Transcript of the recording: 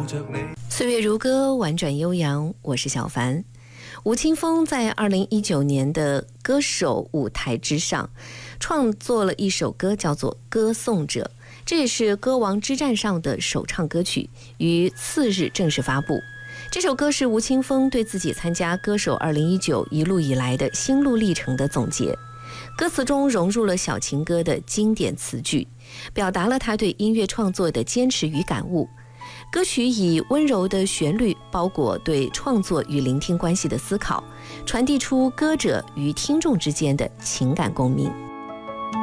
岁月如歌，婉转悠扬。我是小凡。吴青峰在2019年的歌手舞台之上，创作了一首歌，叫做《歌颂者》，这也是歌王之战上的首唱歌曲，于次日正式发布。这首歌是吴青峰对自己参加歌手2019一路以来的心路历程的总结。歌词中融入了小情歌的经典词句，表达了他对音乐创作的坚持与感悟。歌曲以温柔的旋律包裹对创作与聆听关系的思考，传递出歌者与听众之间的情感共鸣。